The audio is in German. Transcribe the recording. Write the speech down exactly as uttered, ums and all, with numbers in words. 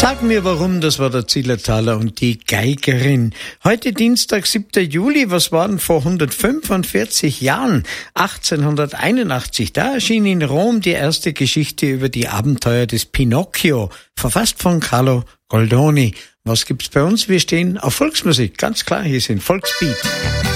Sag mir warum, das war der Zillertaler und die Geigerin. Heute Dienstag, siebter Juli, was war denn vor hundertfünfundvierzig Jahren? achtzehnhunderteinundachtzig, da erschien in Rom die erste Geschichte über die Abenteuer des Pinocchio, verfasst von Carlo Goldoni. Was gibt's bei uns? Wir stehen auf Volksmusik, ganz klar, hier sind Volksbeat.